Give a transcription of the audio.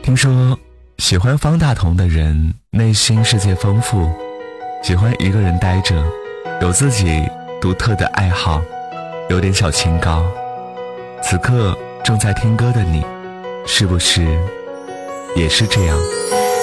听说喜欢方大同的人内心世界丰富，喜欢一个人待着，有自己独特的爱好，有点小清高。此刻正在听歌的你，是不是也是这样？